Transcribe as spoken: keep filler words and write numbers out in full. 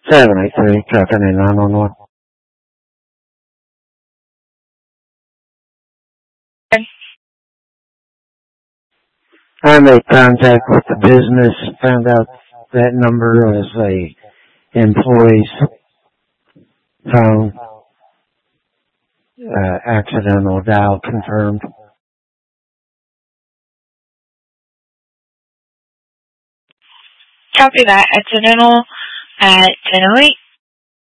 seven eight three, tracking in nine one one. I made contact with the business, found out that number was a employee's phone, uh, accidental dial confirmed. Copy that. Accidental at ten oh eight.